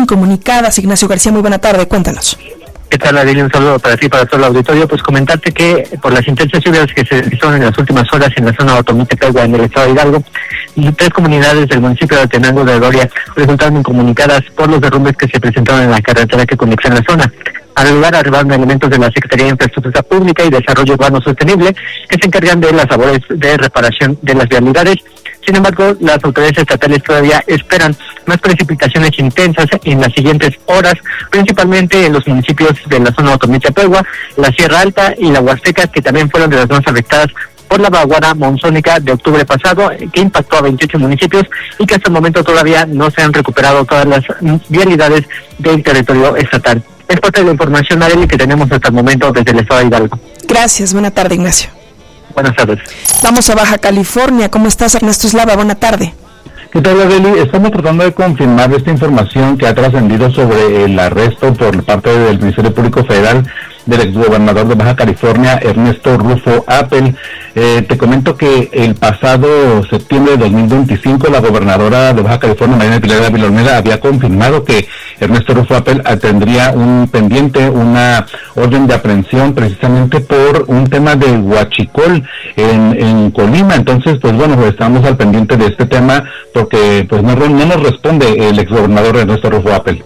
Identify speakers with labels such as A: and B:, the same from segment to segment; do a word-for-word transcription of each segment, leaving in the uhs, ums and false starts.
A: incomunicadas. Ignacio García, muy buena tarde, cuéntanos.
B: ¿Qué tal, Adeli? Un saludo para ti, para todo el auditorio. Pues comentarte que por las intensas lluvias que se registraron en las últimas horas en la zona autonómica en el estado de Hidalgo, y tres comunidades del municipio de Tenango de Doria resultaron incomunicadas por los derrumbes que se presentaron en la carretera que conexiona la zona. Al lugar arribaron elementos de la Secretaría de Infraestructura Pública y Desarrollo Urbano Sostenible que se encargan de las labores de reparación de las vialidades. Sin embargo, las autoridades estatales todavía esperan más precipitaciones intensas en las siguientes horas, principalmente en los municipios de la zona autonómica de Puebla, la Sierra Alta y la Huasteca, que también fueron de las más afectadas por la vaguada monzónica de octubre pasado, que impactó a veintiocho municipios y que hasta el momento todavía no se han recuperado todas las vialidades del territorio estatal. Es parte de la información, Arely, que tenemos hasta el momento desde el estado de Hidalgo.
A: Gracias, buena tarde, Ignacio.
B: Buenas tardes.
A: Vamos a Baja California. ¿Cómo estás, Ernesto Eslava? Buena tarde.
C: ¿Qué tal, Adeli? Estamos tratando de confirmar esta información que ha trascendido sobre el arresto por parte del Ministerio Público Federal del exgobernador de Baja California, Ernesto Rufo Appel. Eh, te comento que el pasado septiembre de dos mil veinticinco, la gobernadora de Baja California, Mariana Pilar Ávila Olmeda, había confirmado que Ernesto Rufo Appel tendría un pendiente, una orden de aprehensión precisamente por un tema de huachicol en, en Colima. Entonces, pues bueno, pues estamos al pendiente de este tema porque pues no, no nos responde el exgobernador Ernesto Rufo Appel.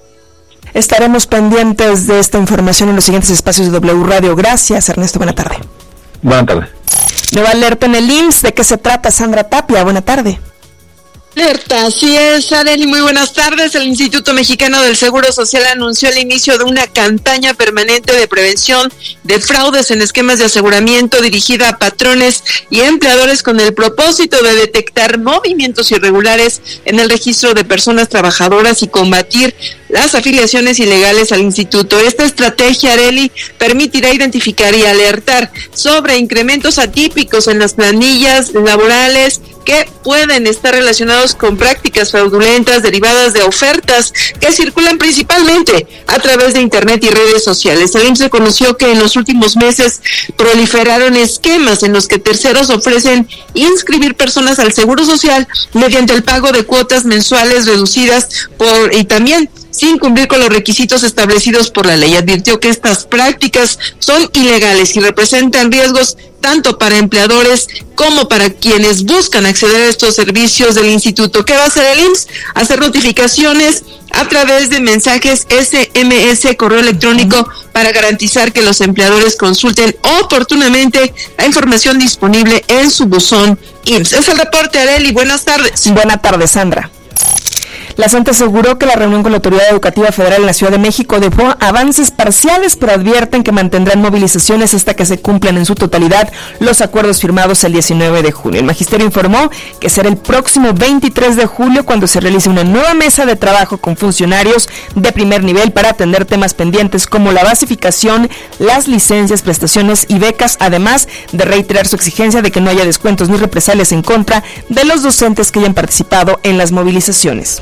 A: Estaremos pendientes de esta información en los siguientes espacios de W Radio. Gracias, Ernesto. Buena tarde.
C: Buena tarde.
A: Nueva alerta en el I M S S. ¿De qué se trata, Sandra Tapia? Buena tarde.
D: Alerta, así es, Adeli, muy buenas tardes. El Instituto Mexicano del Seguro Social anunció el inicio de una campaña permanente de prevención de fraudes en esquemas de aseguramiento dirigida a patrones y empleadores con el propósito de detectar movimientos irregulares en el registro de personas trabajadoras y combatir las afiliaciones ilegales al instituto. Esta estrategia, Arely, permitirá identificar y alertar sobre incrementos atípicos en las planillas laborales que pueden estar relacionados con prácticas fraudulentas derivadas de ofertas que circulan principalmente a través de Internet y redes sociales. El I M S S reconoció que en los últimos meses proliferaron esquemas en los que terceros ofrecen inscribir personas al Seguro Social mediante el pago de cuotas mensuales reducidas por y también sin cumplir con los requisitos establecidos por la ley. Advirtió que estas prácticas son ilegales y representan riesgos tanto para empleadores como para quienes buscan acceder a estos servicios del instituto. ¿Qué va a hacer el I M S S? Hacer notificaciones a través de mensajes S M S, correo electrónico, para garantizar que los empleadores consulten oportunamente la información disponible en su buzón I M S S. Es el reporte, Arely. Buenas tardes.
A: Buenas tardes, Sandra. La Santa aseguró que la reunión con la Autoridad Educativa Federal en la Ciudad de México dejó avances parciales, pero advierten que mantendrán movilizaciones hasta que se cumplan en su totalidad los acuerdos firmados el diecinueve de junio. El magisterio informó que será el próximo veintitrés de julio cuando se realice una nueva mesa de trabajo con funcionarios de primer nivel para atender temas pendientes como la basificación, las licencias, prestaciones y becas, además de reiterar su exigencia de que no haya descuentos ni represalias en contra de los docentes que hayan participado en las movilizaciones.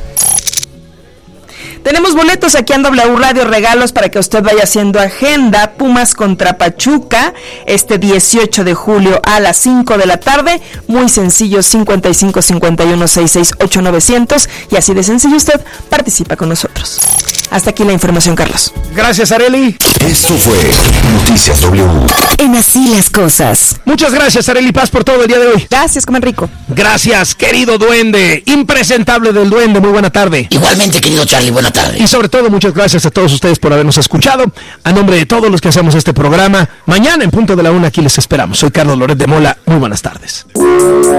A: Tenemos boletos aquí en W Radio, regalos para que usted vaya haciendo agenda. Pumas contra Pachuca, este dieciocho de julio a las cinco de la tarde. Muy sencillo, cincuenta y cinco, cincuenta y uno, sesenta y seis, ochenta y nueve cero cero. Y así de sencillo usted participa con nosotros. Hasta aquí la información, Carlos.
E: Gracias, Arely.
F: Esto fue Noticias W.
A: En Así las Cosas.
E: Muchas gracias, Arely Paz, por todo el día de hoy.
A: Gracias, comen rico.
E: Gracias, querido duende, impresentable del duende, muy buena tarde.
F: Igualmente, querido Charlie, buena tarde.
E: Y sobre todo, muchas gracias a todos ustedes por habernos escuchado. A nombre de todos los que hacemos este programa, mañana en punto de la una aquí les esperamos. Soy Carlos Loret de Mola, muy buenas tardes.